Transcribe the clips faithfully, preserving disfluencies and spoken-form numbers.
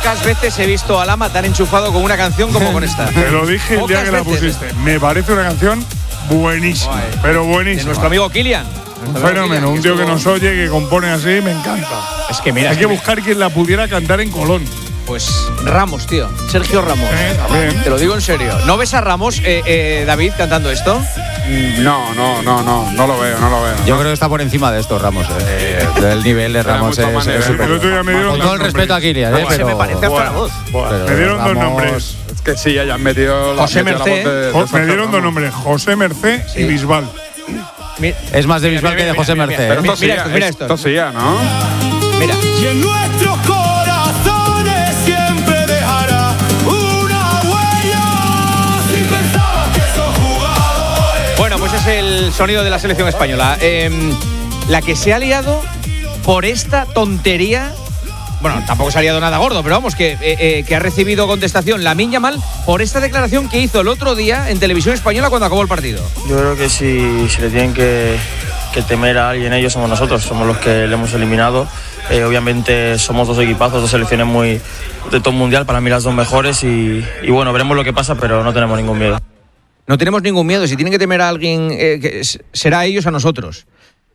Pocas veces he visto a Lama tan enchufado con una canción como con esta. Te lo dije el día que la pusiste. Me parece una canción buenísima, Guay. pero buenísima. De nuestro amigo Kilian. Un fenómeno, un tío que nos oye, que compone así, me encanta. Es que mira, hay es que que buscar quien la pudiera cantar en Colón. Pues Ramos, tío. Sergio Ramos. Eh, también. Te lo digo en serio. ¿No ves a Ramos, eh, eh, David, cantando esto? No, no, no, no, no lo veo, no lo veo. Yo no. creo que está por encima de esto, Ramos. Eh, del nivel de Ramos es, manera, es superior. El otro día me dieron Con todo el respeto a Kilian, eh, Se pero me parece hasta la voz. pero me dieron Ramos, dos nombres. Es que sí, hayan metido la, José metido la Mercé. voz de- de Jo- me Sergio dieron dos Ramos. nombres, José Mercé Sí. y Bisbal. Mi- Es más de Mira, Bisbal que mira, de José mira, Mercé. mira, Pero ¿eh? esto sí, Mira esto, mira esto. esto sí, ¿no? Mira. Y en nuestros corazones siempre dejará una huella. Si pensabas que esos jugadores. Bueno, pues es el sonido de la selección española. Eh, la que se ha liado por esta tontería. Bueno, tampoco se ha liado nada gordo, pero vamos, que, eh, eh, que ha recibido contestación Lamine Yamal por esta declaración que hizo el otro día en Televisión Española cuando acabó el partido. Yo creo que si, si le tienen que, que temer a alguien, ellos somos nosotros, somos los que le hemos eliminado. Eh, obviamente somos dos equipazos, dos selecciones muy de top mundial, para mí las dos mejores y, y bueno, veremos lo que pasa, pero no tenemos ningún miedo. No tenemos ningún miedo, si tienen que temer a alguien, eh, que s- será a ellos a nosotros.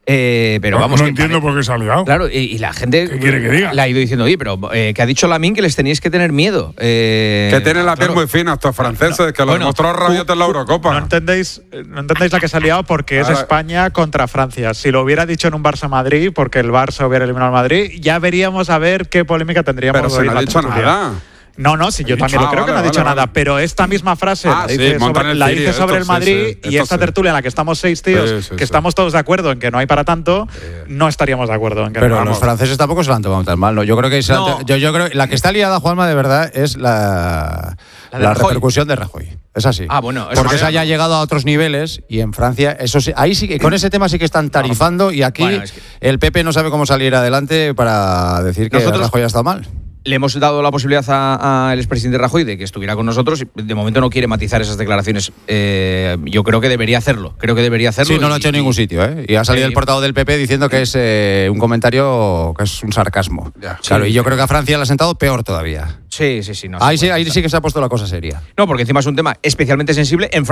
Eh, pero no vamos, no que entiendo pare- por qué se ha liado. Claro, y, y la gente ¿Qué quiere que diga? le ha ido diciendo, oye, pero eh, que ha dicho Lamine que les teníais que tener miedo. Eh, Que tienen la piel claro. muy fina estos franceses, que lo Bueno, demostró Rabiot en la Eurocopa. No entendéis, no entendéis la que se ha liado porque es Ahora- España contra Francia. Si lo hubiera dicho en un Barça-Madrid, porque el Barça hubiera eliminado al Madrid, ya veríamos a ver qué polémica tendríamos. Pero hoy si en no la ha dicho tertulia. nada. No, no, sí, yo Ha también dicho- lo creo ah, que no ha vale, dicho vale, nada, vale. pero esta misma frase Ah, la sí, dice montan sobre, el la cirio, dice sobre esto el Madrid sí, sí, y esto esta sí. tertulia en la que estamos seis tíos, Sí, sí, que sí. estamos todos de acuerdo en que no hay para tanto, no estaríamos de acuerdo en que Pero no los vamos. franceses tampoco se la han tomado tan mal, ¿no? Yo creo que se la- No. yo, yo creo la que está liada, Juanma, de verdad, es la, La de la Rajoy. repercusión de Rajoy. Es así. Ah, bueno, es porque que- se haya llegado a otros niveles y en Francia, eso sí, ahí sí que con ese tema sí que están tarifando y aquí Bueno, es que- el P P no sabe cómo salir adelante para decir que Nosotros- Rajoy ha estado mal. Le hemos dado la posibilidad al expresidente Rajoy de que estuviera con nosotros. De momento no quiere matizar esas declaraciones. Eh, yo creo que debería hacerlo. Creo que debería hacerlo. Sí, no lo ha y- hecho en ningún sitio, ¿eh? Y ha salido Sí. el portavoz del P P diciendo que es eh, un comentario que es un sarcasmo. Ya. Claro, Sí. y yo creo que a Francia le ha sentado peor todavía. Sí, sí, sí. No, Ahí se sí, puede ahí quitar. sí que se ha puesto la cosa seria. No, porque encima es un tema especialmente sensible. En